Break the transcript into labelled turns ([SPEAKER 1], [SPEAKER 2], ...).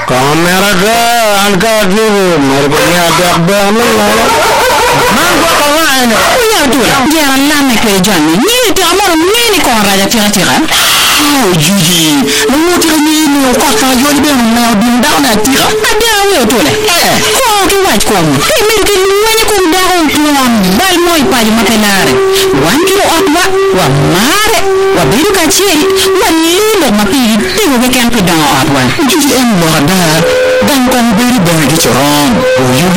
[SPEAKER 1] Kamera ke angka dulu, mereka ada banget lah. Mangko kau ini.
[SPEAKER 2] Ya tuh, jangan lama kerja ni. Ni dia amor ni kau raja tira-tira.
[SPEAKER 1] Oh Judy, lu tira ni kau tak jual dia mau bintang nak tira.
[SPEAKER 2] Ada awak tu le. Kau tu wajib kau. Hei, mereka luanya kau dah orang bal moi pagi mapenare. Wan kilo atwa, wa mare, wa biru kacil, wa lilo mapi. Tengok ke kan pedang atwa.
[SPEAKER 1] Judy em ada dan kau beri bagi corong.